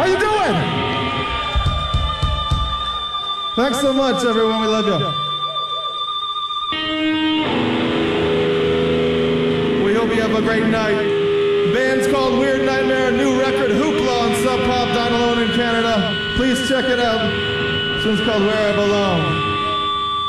How you doing? Thanks so much, everyone. We love you. We hope you have a great night. Band's called Weird Nightmare, a new record, Hoopla on Sub Pop, down alone in Canada. Please check it out. This one's called Where I Belong.